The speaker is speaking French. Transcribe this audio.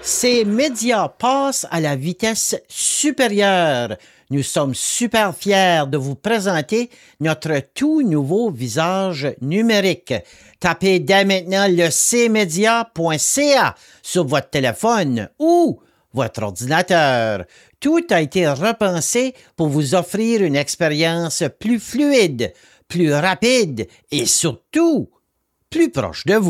Ces médias passent à la vitesse supérieure. Nous sommes super fiers de vous présenter notre tout nouveau visage numérique. Tapez dès maintenant le cmedia.ca sur votre téléphone ou votre ordinateur. Tout a été repensé pour vous offrir une expérience plus fluide, plus rapide et surtout plus proche de vous.